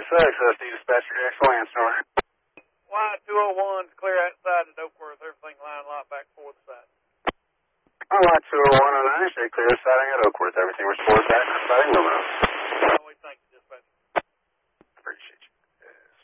XSD dispatcher, Jacksonville, answer. Y201's clear outside at Oakworth. Everything line lot back forward side. All right, 20109, stay clear siding at Oakworth. Everything restored back to siding, moving up.